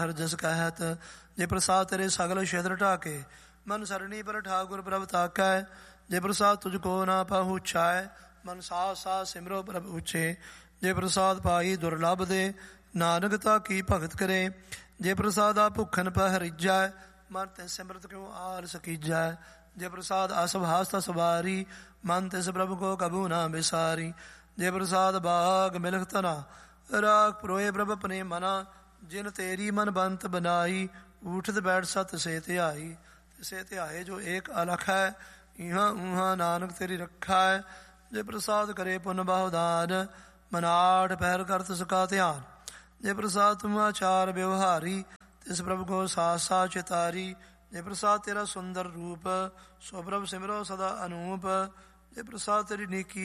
ਹਰ ਜਸ ਕਹਿਤ। ਜੇ ਪ੍ਰਸਾਦ ਤੇਰੇ ਸਗਲ ਛੇਦਰ ਢਾਕੇ, ਮਨ ਸਰਣੀ ਪਰ ਠਾਕੁਰ ਪ੍ਰਭ ਤਾਕੈ। ਜੇ ਪ੍ਰਸਾਦ ਤੁਝ ਕੋ ਨਾ ਪਹੁੰਚਾਏ, ਮਨ ਸਾਹ ਸਾਹ ਸਿਮਰੋ ਪ੍ਰਭ ਉੱਚੇ। ਜੇ ਪ੍ਰਸਾਦ ਪਾਈ ਦੁਰਲਭ ਦੇ, ਨਾਨਕ ਤਾ ਕੀ ਭਗਤ ਕਰੇ। ਜੇ ਪ੍ਰਸਾਦਾ ਭੁੱਖਨ ਪਹਿ ਰਿਜੈ, ਮਨ ਤੇ ਸਿਮਰਤ ਕਿਉ ਆਲ ਸਕੀਜੈ। ਜੇ ਪ੍ਰਸਾਦ ਅਸਭਾਸ ਤਾ ਸਵਾਰੀ, ਮਨ ਤਿਸ ਪ੍ਰਭ ਕੋ ਕਬੂ ਨਾ ਵਿਸਾਰੀ। ਜੇ ਪ੍ਰਸਾਦ ਬਾਗ ਮਿਲਖ ਤਨਾ, ਰਾਖ ਪਰੋਏ ਪ੍ਰਭ ਆਪਣੇ ਮਨਾ। ਜਿਨ ਤੇਰੀ ਮਨ ਬੰਤ ਬਨਾਈ, ਊਠਤ ਬੈਠ ਸਤ ਸੇ ਧਿਆਈ। ਤਿਸੇ ਧਿਆਏ ਜੋ ਏਕ ਅਲਖ ਹੈ, ਇਹਾਂ ਊਹਾਂ ਨਾਨਕ ਤੇਰੀ ਰੱਖਾ ਹੈ। ਜੇ ਪ੍ਰਸਾਦ ਕਰੇ ਪੁੰਨ ਬਹੁਦਾਨ, ਮਨਾਠ ਪਹਿਰ ਕਰਤ ਸਕਾ ਧਿਆਨ। ਜੇ ਪ੍ਰਸਾਦ ਤੁਮ ਆਚਾਰ ਵਿਵਹਾਰੀ, ਤਿਸ ਪ੍ਰਭ ਕੋ ਸਾਥ ਸਾਥ ਚਿਤਾਰੀ। ਜੇ ਪ੍ਰਸਾਦ ਤੇਰਾ ਸੁੰਦਰ ਰੂਪ, ਸੋ ਪ੍ਰਭ ਸਿਮਰੋ ਸਦਾ ਅਨੂਪ। ਜੇ ਪ੍ਰਸਾਦ ਤੇਰੀ ਨੀਕੀ